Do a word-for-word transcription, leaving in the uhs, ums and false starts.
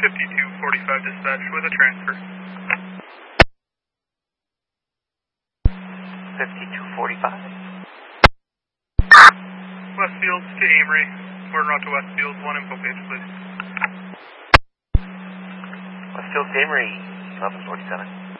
fifty-two forty-five dispatch with a transfer. fifty-two forty-five. Westfield to Amory. We're en route to Westfield. One info page, please. Westfield to Amory, eleven forty-seven.